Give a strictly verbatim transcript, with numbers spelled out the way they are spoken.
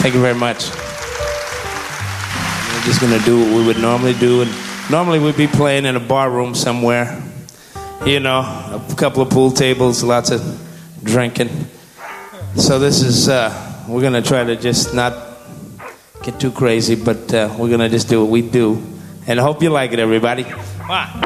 Thank you very much. We're just gonna do what we would normally do, and normally we'd be playing in a bar room somewhere. You know, a couple of pool tables, lots of drinking. So this is, uh, we're gonna try to just not get too crazy, but uh, we're gonna just do what we do. And I hope you like it, everybody. One,